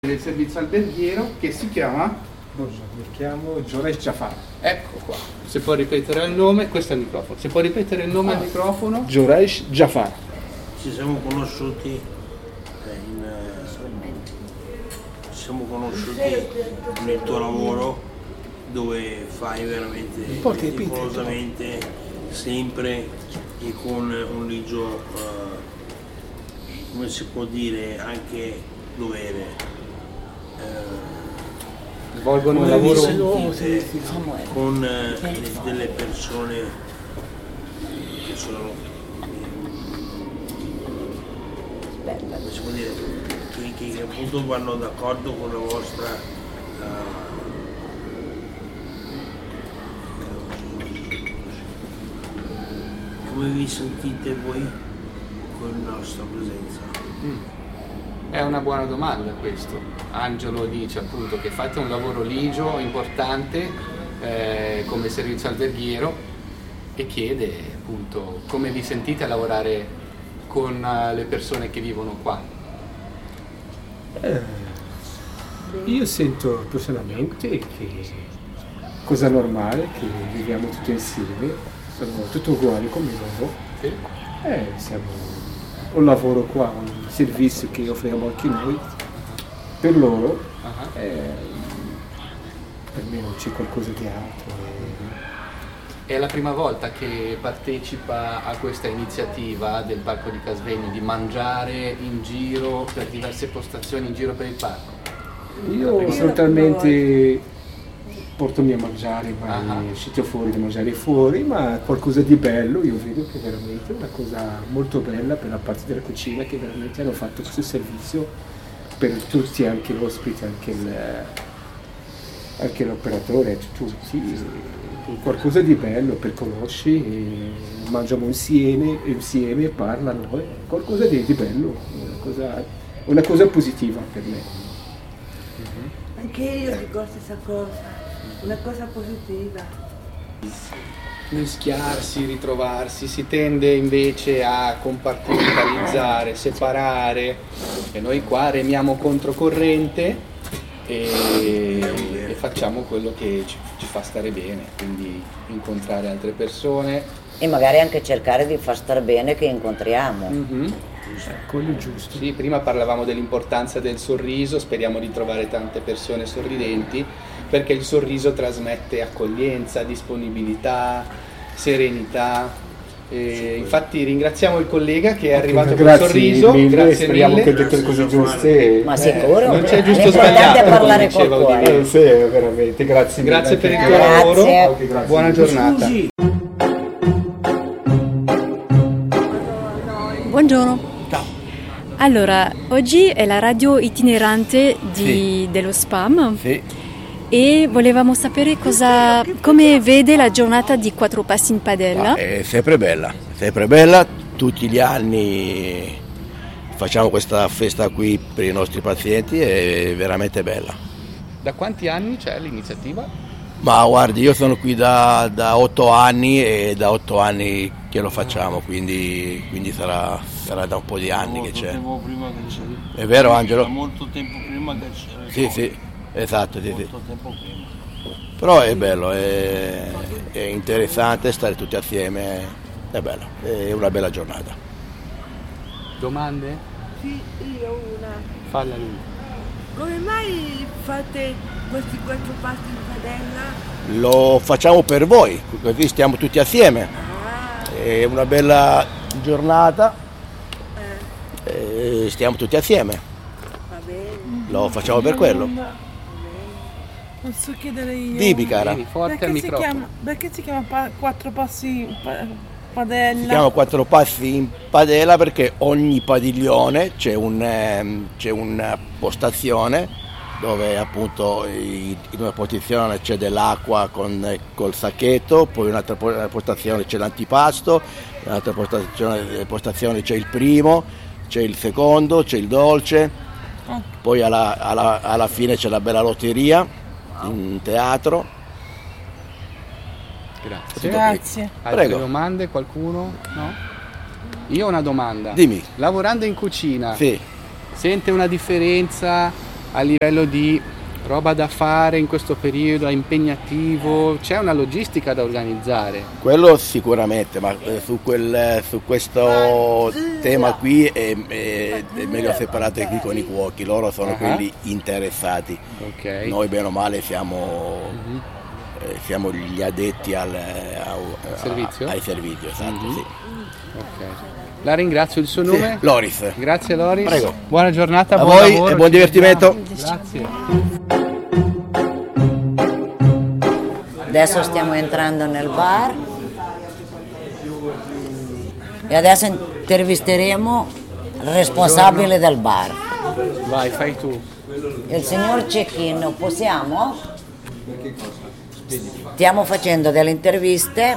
del servizio alberghiero che si chiama? Buongiorno, mi chiamo Joresh Jafar. Ecco qua, se può ripetere il nome, questo è il microfono, se può ripetere il nome al microfono? Joresh Jafar. Ci siamo conosciuti nel tuo lavoro, dove fai veramente meticolosamente, sempre e con un ligio, come si può dire, anche dovere. Svolgono un lavoro con delle persone che sono, come si può dire, che appunto vanno d'accordo con la vostra come vi sentite voi con la nostra presenza? È una buona domanda questo. Angelo dice appunto che fate un lavoro ligio, importante, come servizio alberghiero, e chiede appunto come vi sentite a lavorare con le persone che vivono qua. Io sento personalmente che cosa normale, che viviamo tutti insieme, siamo tutti uguali come loro. Sì? Siamo un lavoro qua, un servizio che offriamo anche noi per loro. Per me non c'è qualcosa di altro. È la prima volta che partecipa a questa iniziativa del Parco di Casvegno di mangiare in giro per diverse postazioni in giro per il parco? Io solitamente porto mia mangiare, è uscito fuori da mangiare fuori, ma qualcosa di bello, io vedo che è veramente una cosa molto bella per la parte della cucina, che veramente hanno fatto questo servizio per tutti, anche l'ospite, anche l'operatore, tutti, qualcosa di bello per conoscere, mangiamo insieme, parlano, qualcosa di bello, una cosa positiva per me. Anche io dico la stessa cosa. Una cosa positiva. Mischiarsi, ritrovarsi, si tende invece a compartimentalizzare, separare, e noi qua remiamo controcorrente e facciamo quello che ci fa stare bene, quindi incontrare altre persone. E magari anche cercare di far stare bene che incontriamo. Quello è giusto. Sì, prima parlavamo dell'importanza del sorriso, speriamo di trovare tante persone sorridenti, perché il sorriso trasmette accoglienza, disponibilità, serenità. Infatti ringraziamo il collega che è arrivato con il sorriso. Grazie speriamo mille. che abbia detto le cose giuste. Ma sicuro? Non c'è giusto L'importante sbagliato, è parlare come diceva col cuore. Odile. Sì, veramente, grazie. Grazie per il tuo Grazie. lavoro. Grazie. Buona giornata. Scusi, Buongiorno. Allora, oggi è la radio itinerante dello SPAM e volevamo sapere come vede la giornata di Quattro Passi in Padella. È sempre bella, tutti gli anni facciamo questa festa qui per i nostri pazienti, è veramente bella. Da quanti anni c'è l'iniziativa? Ma guardi, io sono qui da 8 anni e da 8 anni che lo facciamo, quindi sarà da un po' di anni che c'è. Molto tempo prima che c'era. È vero, Angelo? Molto tempo prima che c'era. Sì, esatto. Molto tempo prima. Però è bello, è interessante stare tutti assieme, è bello, è una bella giornata. Domande? Sì, io ho una. Falla lui. Come mai fate questi 4 passi in padella? Lo facciamo per voi, così stiamo tutti assieme. È una bella giornata, stiamo tutti assieme. Va bene. Lo facciamo per quello. Posso chiedere io? Dimmi, cara. Vieni forte al microfono. Perché si chiama Quattro Passi Padella? Si chiama Quattro Passi in Padella perché ogni padiglione c'è una postazione dove appunto in una posizione c'è dell'acqua col sacchetto, poi in un'altra postazione c'è l'antipasto, in un'altra postazione c'è il primo, c'è il secondo, c'è il dolce, poi alla fine c'è la bella lotteria, in teatro. Grazie. Altre Prego. domande? Qualcuno? No? Io ho una domanda. Dimmi. Lavorando in cucina, Sì. sente una differenza a livello di roba da fare in questo periodo, è impegnativo, c'è una logistica da organizzare. Quello sicuramente, ma su questo tema qui è meglio separare qui con i cuochi, loro sono quelli interessati. Okay. Noi bene o male siamo gli addetti ai servizi, esatto, sì. Okay. La ringrazio, il suo nome? Sì, Loris. Grazie Loris. Prego. Buona giornata, a buon voi lavoro, e buon divertimento. Grazie. Adesso stiamo entrando nel bar e adesso intervisteremo il responsabile del bar. Vai, fai tu. Il signor Cecchino, possiamo? Stiamo facendo delle interviste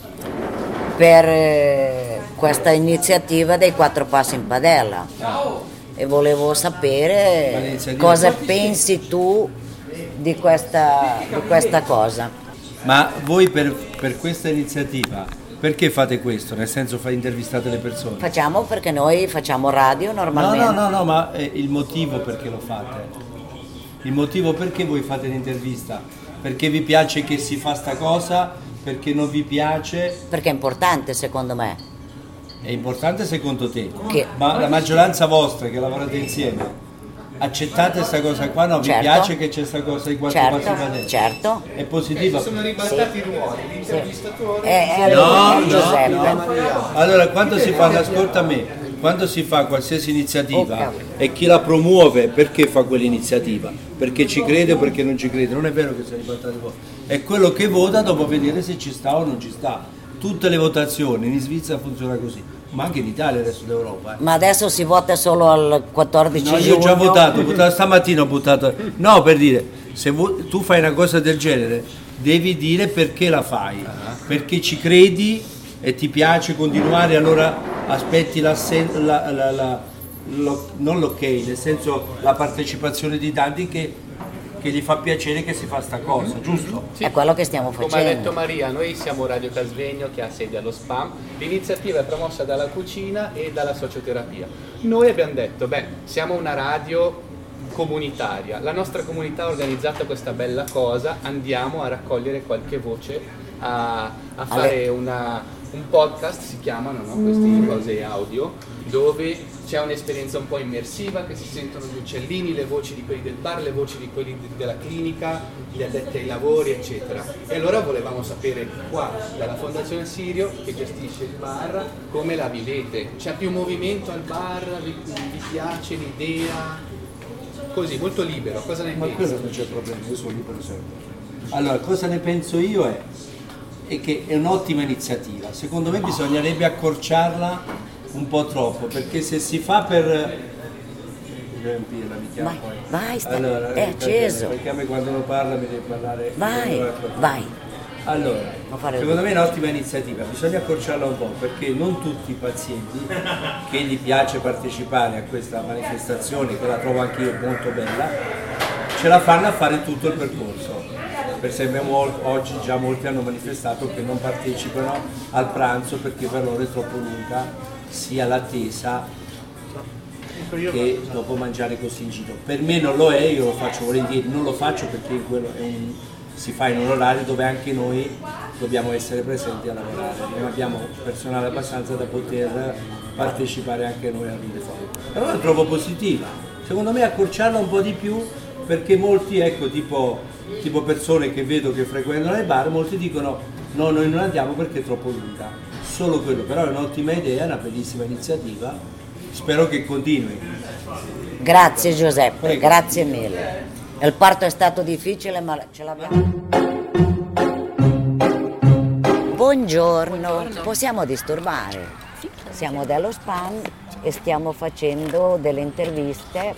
per questa iniziativa dei 4 passi in padella e volevo sapere cosa pensi tu di questa cosa. Ma voi per questa iniziativa perché fate questo? Nel senso intervistate le persone? Facciamo perché noi facciamo radio normalmente. No, ma il motivo perché lo fate? Il motivo perché voi fate l'intervista? Perché vi piace che si fa sta cosa? Perché non vi piace? Perché è importante secondo me. È importante secondo te? Che? Ma la maggioranza vostra che lavorate insieme, accettate questa cosa qua? No, certo. Vi piace che c'è questa cosa di 4 passi in padella? Certo. È positiva? Sono ribaltati i ruoli, l'intervistatore. No. Allora, quando si fa, ascolta me, quando si fa qualsiasi iniziativa e chi la promuove, perché fa quell'iniziativa? Perché ci crede o perché non ci crede? Non è vero che si è ribaltati i ruoli. È quello che vota dopo vedere se ci sta o non ci sta. Tutte le votazioni in Svizzera funziona così, ma anche in Italia e nel resto d'Europa. Ma adesso si vota solo al 14 giugno? No, io ho già votato, stamattina ho votato. No, per dire, se tu fai una cosa del genere, devi dire perché la fai, perché ci credi e ti piace continuare, allora aspetti non l'ok, nel senso la partecipazione di tanti che gli fa piacere che si fa sta cosa, giusto? Sì. È quello che stiamo facendo. Come ha detto Maria, noi siamo Radio Casvegno che ha sede allo SPAM, l'iniziativa è promossa dalla cucina e dalla socioterapia. Noi abbiamo detto, siamo una radio comunitaria, la nostra comunità ha organizzato questa bella cosa, andiamo a raccogliere qualche voce, a fare un podcast, si chiamano, no? Queste cose audio, dove c'è un'esperienza un po' immersiva, che si sentono gli uccellini, le voci di quelli del bar, le voci di quelli della clinica, gli addetti ai lavori, eccetera. E allora volevamo sapere qua, dalla Fondazione Sirio, che gestisce il bar, come la vivete. C'è più movimento al bar? Vi piace l'idea? Così, molto libero, cosa ne pensi? Ma quello non c'è problema, io sono libero sempre. Allora, cosa ne penso io è che è un'ottima iniziativa. Secondo me bisognerebbe accorciarla un po' troppo, perché se si fa per riempirla, mi chiama poi. Vai, allora, è acceso. Perché a me quando uno parla mi deve parlare. Vai. Allora, secondo me è un'ottima iniziativa, bisogna accorciarla un po', perché non tutti i pazienti che gli piace partecipare a questa manifestazione, che la trovo anche io molto bella, ce la fanno a fare tutto il percorso. Per esempio oggi già molti hanno manifestato che non partecipano al pranzo perché per loro è troppo lunga sia l'attesa che dopo mangiare così in giro. Per me non lo è, io lo faccio volentieri, non lo faccio perché quello si fa in un orario dove anche noi dobbiamo essere presenti a lavorare, non abbiamo personale abbastanza da poter partecipare anche noi al fuori. Allora lo trovo positiva, secondo me accorciarla un po' di più, perché molti, tipo persone che vedo che frequentano i bar, molti dicono no, noi non andiamo perché è troppo lunga, solo quello, però è un'ottima idea, è una bellissima iniziativa, spero che continui. Grazie Giuseppe, Prego. Grazie mille. Il parto è stato difficile ma ce l'abbiamo. Buongiorno, possiamo disturbare? Siamo dello SPAM e stiamo facendo delle interviste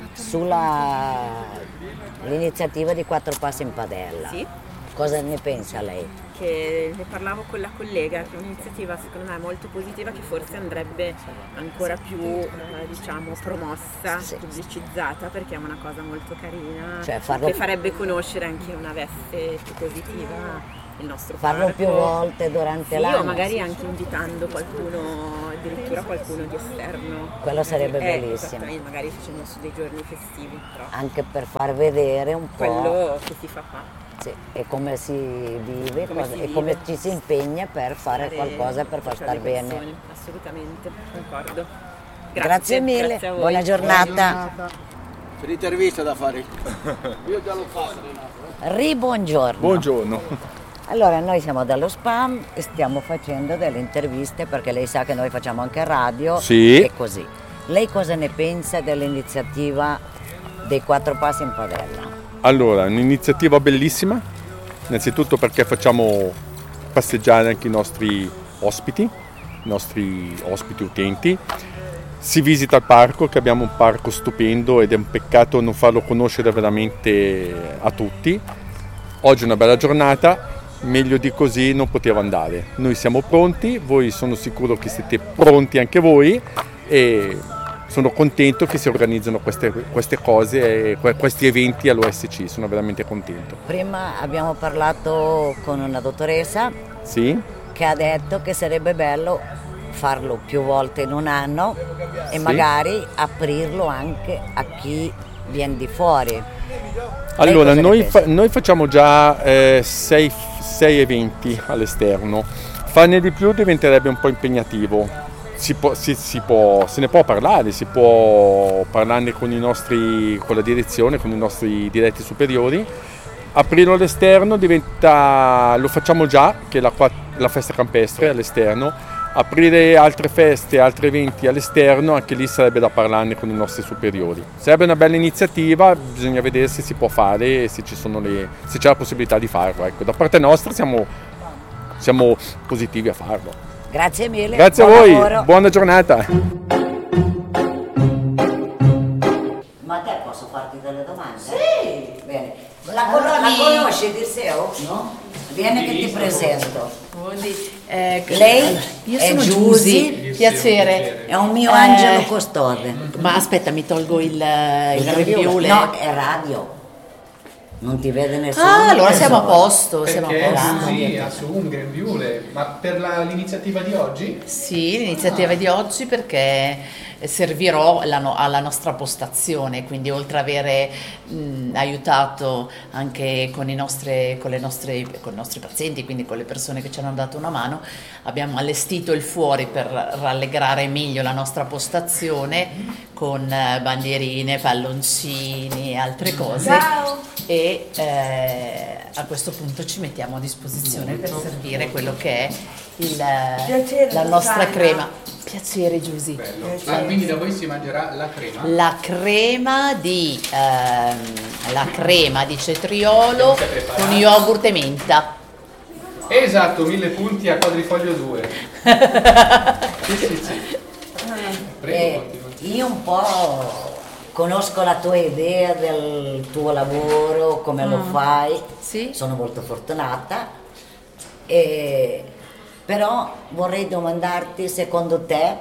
sull'iniziativa di 4 passi in padella. Sì. Cosa ne pensa lei? Che ne parlavo con la collega, che è un'iniziativa secondo me molto positiva, che forse andrebbe ancora più promossa, pubblicizzata, perché è una cosa molto carina, che farebbe conoscere anche una veste più positiva il nostro farlo parco. Più volte durante l'anno. O magari anche invitando qualcuno addirittura qualcuno di esterno. Quello sarebbe bellissimo. Magari facendo su dei giorni festivi. Però. Anche per far vedere un po' quello che si fa qua. Sì, e come si vive come ci si impegna per fare qualcosa per far star bene. Assolutamente, concordo. Grazie mille, grazie a voi. Buona giornata. C'è l'intervista da fare. Io già l'ho fatto. Buongiorno. Buongiorno. Allora, noi siamo dallo SPAM e stiamo facendo delle interviste perché lei sa che noi facciamo anche radio e così. Lei cosa ne pensa dell'iniziativa dei 4 passi in padella? Allora, un'iniziativa bellissima, innanzitutto perché facciamo passeggiare anche i nostri ospiti utenti. Si visita il parco, che abbiamo un parco stupendo ed è un peccato non farlo conoscere veramente a tutti. Oggi è una bella giornata, meglio di così non poteva andare. Noi siamo pronti, voi sono sicuro che siete pronti anche voi e sono contento che si organizzano queste cose, questi eventi all'OSC, sono veramente contento. Prima abbiamo parlato con una dottoressa che ha detto che sarebbe bello farlo più volte in un anno e magari aprirlo anche a chi viene di fuori. Allora, noi facciamo già 6 eventi all'esterno, farne di più diventerebbe un po' impegnativo. Se ne può parlare, si può parlarne con la direzione, con i nostri diretti superiori. Aprirlo all'esterno lo facciamo già, che è la festa campestre all'esterno. Aprire altre feste, altri eventi all'esterno, anche lì sarebbe da parlarne con i nostri superiori. Sarebbe una bella iniziativa, bisogna vedere se si può fare e se c'è la possibilità di farlo. Ecco, da parte nostra siamo positivi a farlo. Grazie mille. Grazie a voi, buona giornata. Ma a te posso farti delle domande? Sì. Bene. La conosci Dirceu? No? Vieni che ti presento. Lei io è sono Giusy, piacere. È un mio angelo custode. Ma aspetta, mi tolgo il grembiule. No, è radio. Non ti vede nessuno. Allora siamo a posto. Perché Giusy ha su un grembiule, ma per l'iniziativa di oggi? Sì, l'iniziativa di oggi perché servirò alla nostra postazione, quindi oltre ad avere aiutato anche con i nostri pazienti, quindi con le persone che ci hanno dato una mano, abbiamo allestito il fuori per rallegrare meglio la nostra postazione con bandierine, palloncini e altre cose. Ciao. E a questo punto ci mettiamo a disposizione per servire quello che è la nostra crema. Piacere Giusy. Quindi da voi si mangerà la crema? La crema di cetriolo con yogurt e menta. Esatto, 1000 punti a quadrifoglio 2. Sì. Prego, io un po' conosco la tua idea del tuo lavoro, come lo fai. Sì. Sono molto fortunata. Però vorrei domandarti, secondo te,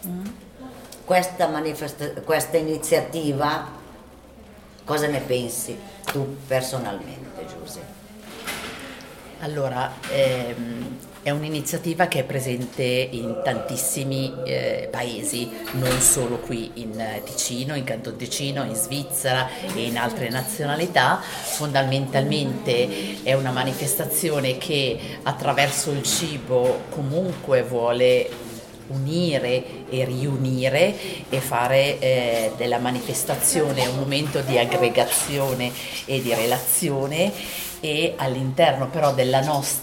questa iniziativa, cosa ne pensi tu personalmente, Giusy? Allora, è un'iniziativa che è presente in tantissimi paesi, non solo qui in Ticino, in Canton Ticino, in Svizzera e in altre nazionalità. Fondamentalmente è una manifestazione che attraverso il cibo comunque vuole unire e riunire e fare della manifestazione un momento di aggregazione e di relazione, e all'interno però del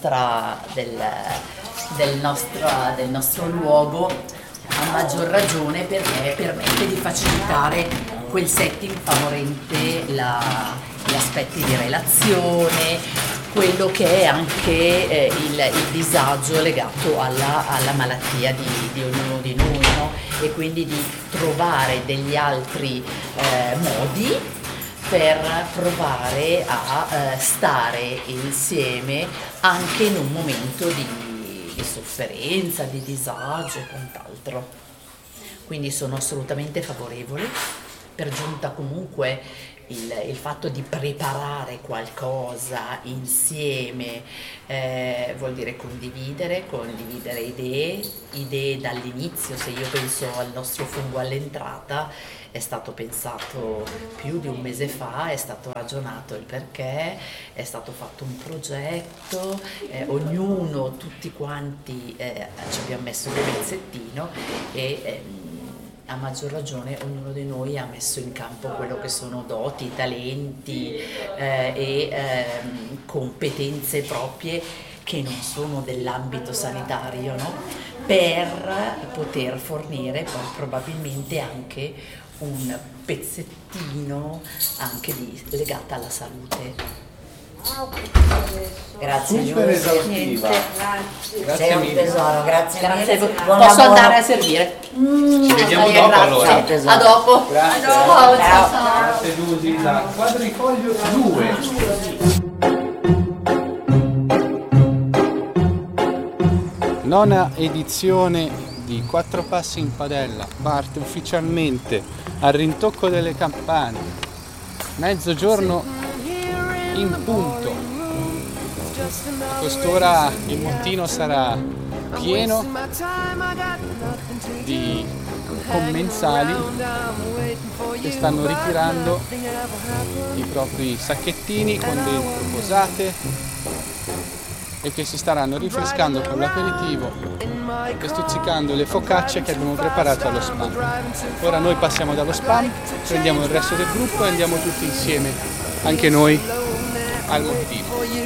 nostro luogo a maggior ragione, perché permette di facilitare quel setting favorente gli aspetti di relazione, quello che è anche il disagio legato alla malattia di ognuno di noi, no? E quindi di trovare degli altri modi per provare a stare insieme anche in un momento di sofferenza, di disagio e quant'altro. Quindi sono assolutamente favorevole. Per giunta comunque il fatto di preparare qualcosa insieme vuol dire condividere idee dall'inizio. Se io penso al nostro fungo all'entrata, è stato pensato più di un mese fa, è stato ragionato il perché, è stato fatto un progetto, ognuno, tutti quanti ci abbiamo messo un pezzettino e a maggior ragione ognuno di noi ha messo in campo quello che sono doti, talenti e competenze proprie che non sono dell'ambito sanitario, no? Per poter fornire poi probabilmente anche un pezzettino anche legata alla salute. Grazie. Super esaustiva. Sei un tesoro, grazie mille. Posso andare a servire? Ci vediamo dopo allora. A dopo. Grazie. Ciao. Grazie Lucy da Quadrifoglio 2. Nona edizione di Quattro Passi in Padella parte ufficialmente al rintocco delle campane, mezzogiorno in punto. A quest'ora il montino sarà pieno di commensali che stanno ritirando i propri sacchettini con dentro posate e che si staranno rinfrescando con l'aperitivo e stuzzicando le focacce che abbiamo preparato allo spam. Ora noi passiamo dallo spam, prendiamo il resto del gruppo e andiamo tutti insieme, anche noi, al montino.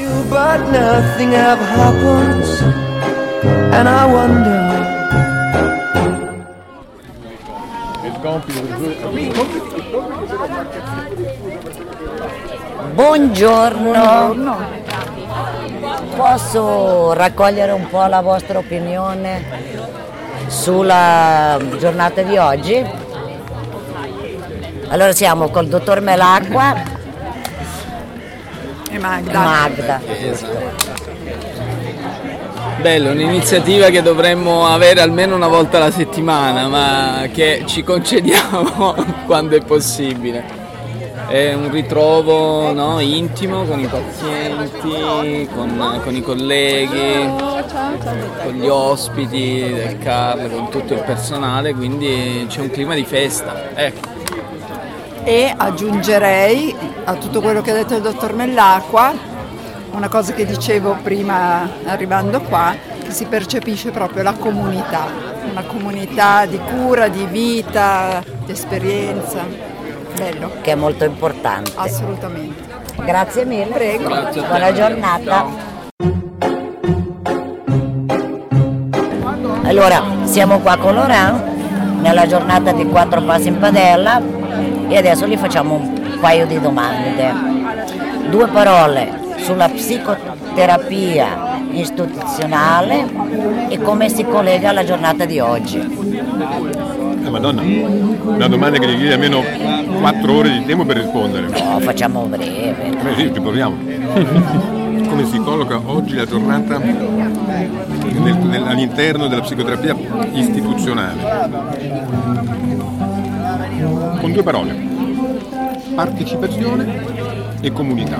Buongiorno. Posso raccogliere un po' la vostra opinione sulla giornata di oggi? Allora siamo col dottor Melacqua e Magda. Bello, un'iniziativa che dovremmo avere almeno una volta alla settimana, ma che ci concediamo quando è possibile. È un ritrovo, no, intimo con i pazienti, con i colleghi, con gli ospiti del CARL, con tutto il personale, quindi c'è un clima di festa. Ecco. E aggiungerei a tutto quello che ha detto il dottor Mellacqua una cosa che dicevo prima arrivando qua, che si percepisce proprio la comunità, una comunità di cura, di vita, di esperienza. Bello. Che è molto importante. Assolutamente. Grazie mille. Prego. Grazie. Buona giornata. Allora, siamo qua con Laurent nella giornata di Quattro Passi in Padella e adesso gli facciamo un paio di domande. 2 parole sulla psicoterapia istituzionale e come si collega alla giornata di oggi. Madonna, una domanda che richiede almeno 4 ore di tempo per rispondere. No, facciamo breve. Sì, ci proviamo. Come si colloca oggi la giornata all'interno della psicoterapia istituzionale? Con 2 parole: partecipazione e comunità.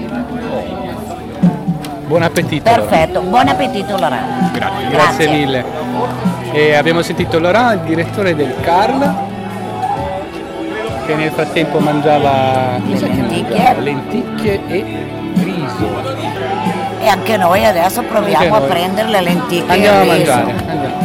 Buon appetito. Perfetto, buon appetito Laurent. Grazie mille. E abbiamo sentito Laurent, il direttore del CARL, che nel frattempo mangiava lenticchie e riso. E anche noi adesso proviamo a prendere le lenticchie. Andiamo e a il riso. mangiare.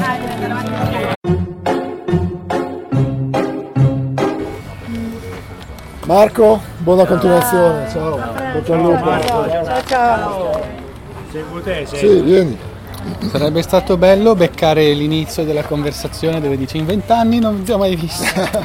Marco, buona continuazione, ciao. Bocca al lupo. Ciao. Sì, vieni. Sarebbe stato bello beccare l'inizio della conversazione dove dice in 20 anni non vi ho mai visto.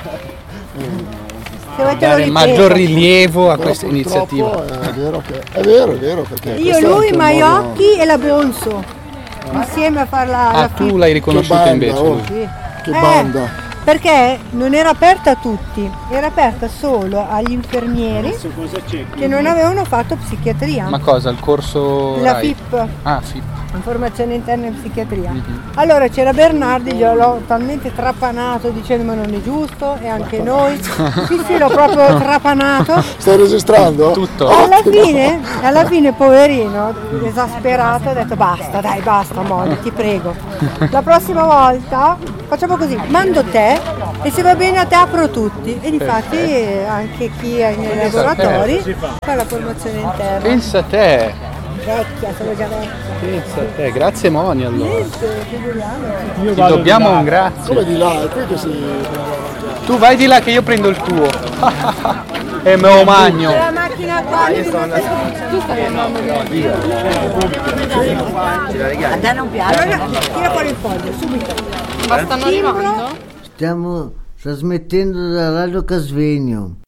Dare maggior rilievo a questa iniziativa. È vero, perché io, lui, Maiocchi e la Bonso insieme a farla. Tu l'hai riconosciuta invece. Che banda. perché non era aperta a tutti, era aperta solo agli infermieri che non avevano fatto psichiatria. Ma cosa, il corso La RAI? FIP. Ah, FIP. Informazione interna in psichiatria. Allora c'era Bernardi, gliel'ho talmente trapanato dicendo ma non è giusto, e anche noi. Sì, l'ho proprio trapanato. Stai registrando? Tutto. Alla fine poverino, esasperato, ha detto basta Moni, ti prego. La prossima volta facciamo così, mando te e se va bene a te apro tutti. E difatti anche chi è nei laboratori fa la formazione interna. Pensa a te. Vecchia, sono già vecchia. Pensa a te, grazie Moni allora. Niente, figuriamoci. Ti dobbiamo un grazie. Come di là? È qui che si... Tu vai di là che io prendo il tuo. E me lo magno. C'è la macchina qua. Tu stai andando a te non piace? Allora tira fuori il foglio, subito. Ma stanno arrivando? Stiamo trasmettendo da Radio Casvegno.